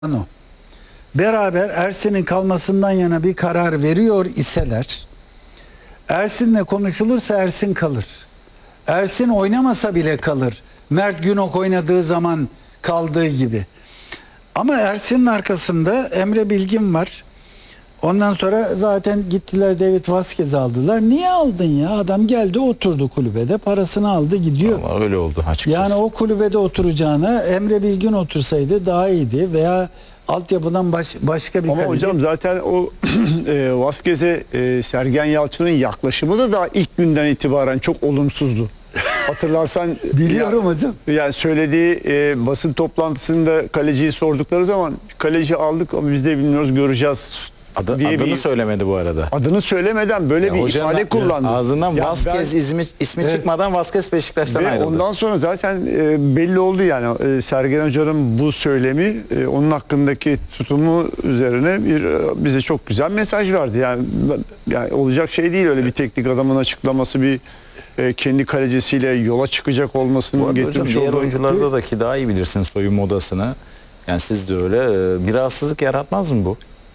Ano beraber Ersin'in kalmasından yana bir karar veriyor iseler, Ersin'le konuşulursa Ersin kalır. Ersin oynamasa bile kalır. Mert Günok oynadığı zaman kaldığı gibi. Ama Ersin'in arkasında Emre Bilgin var. Ondan sonra zaten gittiler David Vazquez'i aldılar. Niye aldın ya? Adam geldi oturdu kulübede, parasını aldı gidiyor. Ama öyle oldu açıkçası. Yani o kulübede oturacağına Emre Bilgin otursaydı daha iyiydi veya altyapıdan başka bir Ama kaleci. hocam zaten o Vazquez'e Sergen Yalçın'ın yaklaşımı da daha ilk günden itibaren çok olumsuzdu. Hatırlarsan Biliyorum hocam. Yani söylediği basın toplantısında kaleciyi sordukları zaman kaleci aldık ama biz de bilmiyoruz, göreceğiz. Adını söylemedi bu arada. Adını söylemeden böyle bir ifade kullandı. Ağzından Ya Vazquez ismi çıkmadan Vazquez Beşiktaş'tan ve ayrıldı. ondan sonra zaten belli oldu yani Sergen Hoca'nın bu söylemi onun hakkındaki tutumu üzerine bize çok güzel mesaj verdi. Yani olacak şey değil öyle bir teknik adamın açıklaması, bir kendi kalecisiyle yola çıkacak olmasının Bu arada hocam getirmiş diğer olduğu... oyuncularda da ki daha iyi bilirsiniz soyunma odasını. Yani siz de öyle. Bir rahatsızlık yaratmaz mı bu?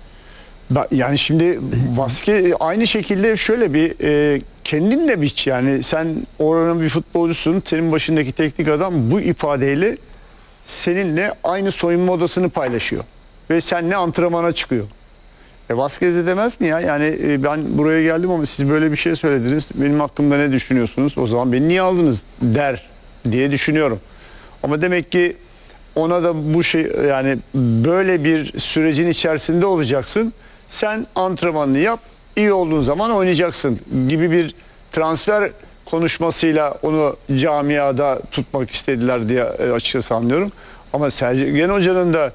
Yani şimdi Vazquez aynı şekilde şöyle bir kendinle biç, yani sen oranın bir futbolcusun, senin başındaki teknik adam bu ifadeyle seninle aynı soyunma odasını paylaşıyor ve seninle antrenmana çıkıyor. Vazquez de demez mi ya? Yani ben buraya geldim ama siz böyle bir şey söylediniz. Benim hakkımda ne düşünüyorsunuz? O zaman beni niye aldınız der diye düşünüyorum. Ama demek ki ona da bu şey, yani böyle bir sürecin içerisinde olacaksın. Sen antrenmanını yap, iyi olduğun zaman oynayacaksın gibi bir transfer konuşmasıyla onu camiada tutmak istediler diye açıkçası anlıyorum. Ama Sergen Hoca'nın da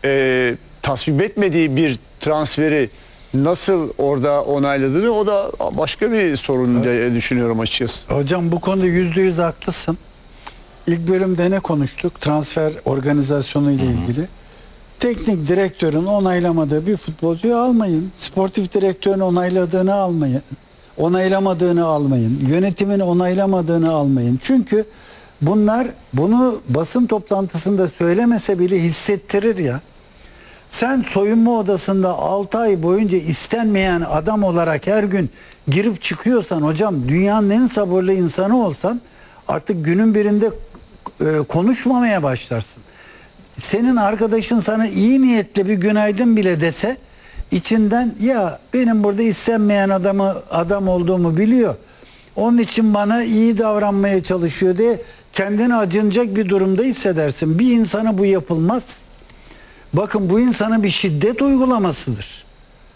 tasvip etmediği bir transferi nasıl orada onayladığını, o da başka bir sorun diye düşünüyorum açıkçası. Hocam bu konuda %100 haklısın. İlk bölümde ne konuştuk? Transfer organizasyonu ile ilgili. Teknik direktörün onaylamadığı bir futbolcuyu almayın. Sportif direktörün onayladığını almayın. Onaylamadığını almayın. Yönetimin onaylamadığını almayın. Çünkü bunlar bunu basın toplantısında söylemese bile hissettirir ya. Sen soyunma odasında 6 ay boyunca istenmeyen adam olarak her gün girip çıkıyorsan hocam, dünyanın en sabırlı insanı olsan artık günün birinde konuşmamaya başlarsın. Senin arkadaşın sana iyi niyetle bir günaydın bile dese içinden ya benim burada istenmeyen adam olduğumu biliyor, onun için bana iyi davranmaya çalışıyor diye kendini acınacak bir durumda hissedersin. Bir insana bu yapılmaz. Bakın, bu insana bir şiddet uygulamasıdır.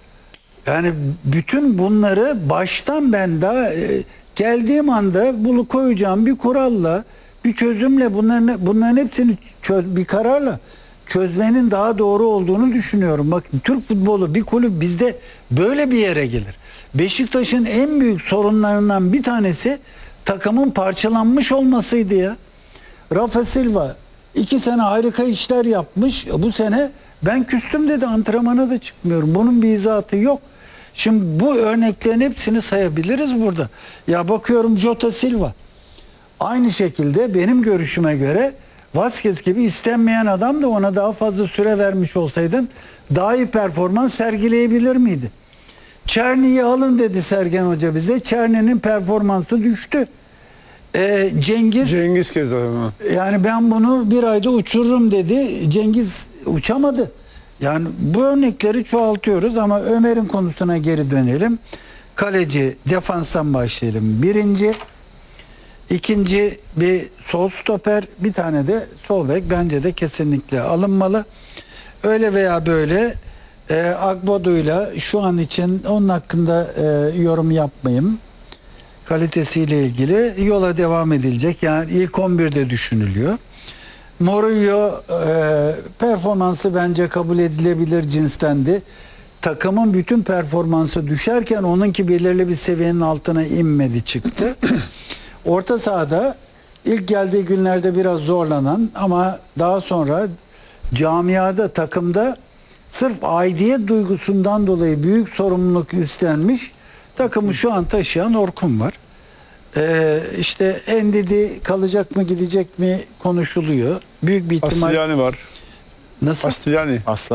Yani bütün bunları baştan ben daha geldiğim anda bunu koyacağım bir kuralla, bir çözümle bunların hepsini bir kararla çözmenin daha doğru olduğunu düşünüyorum. Bakın, Türk futbolu, bir kulüp bizde böyle bir yere gelir. Beşiktaş'ın en büyük sorunlarından bir tanesi takımın parçalanmış olmasıydı ya. Rafa Silva 2 sene harika işler yapmış. Bu sene ben küstüm dedi, antrenmana da çıkmıyorum. Bunun bir izahatı yok. Şimdi bu örneklerin hepsini sayabiliriz burada. Ya bakıyorum Jota Silva. Aynı şekilde benim görüşüme göre Vazquez gibi istenmeyen adam da ona daha fazla süre vermiş olsaydın daha iyi performans sergileyebilir miydi? Çerni'yi alın dedi Sergen Hoca bize. Çerni'nin performansı düştü. Cengiz keza. Yani ben bunu bir ayda uçururum dedi. Cengiz uçamadı. Yani bu örnekleri çoğaltıyoruz ama Ömer'in konusuna geri dönelim. Kaleci, defanstan başlayalım. Birinci, ikinci bir sol stoper, bir tane de sol bek bence de kesinlikle alınmalı. Öyle veya böyle Agbodo'yla şu an için onun hakkında yorum yapmayayım. Kalitesiyle ilgili yola devam edilecek. Yani ilk 11'de düşünülüyor. Murillo performansı bence kabul edilebilir cinstendi. Takımın bütün performansı düşerken onunki belirli bir seviyenin altına inmedi, çıktı. Orta sahada ilk geldiği günlerde biraz zorlanan ama daha sonra camiada, takımda sırf aidiyet duygusundan dolayı büyük sorumluluk üstlenmiş, takımı şu an taşıyan Orkun var. İşte Endidi kalacak mı gidecek mi konuşuluyor. Büyük bir ihtimal Asliani var. Nasıl? Castigliani. Aslan